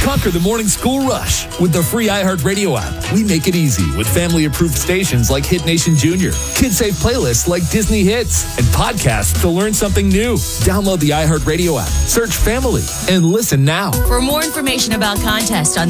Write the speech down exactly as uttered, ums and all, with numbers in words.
Conquer the morning school rush with the free iHeartRadio app. We make it easy with family-approved stations like Hit Nation Junior, kid-safe playlists like Disney Hits, and podcasts to learn something new. Download the iHeartRadio app, search Family, and listen now. For more information about contests on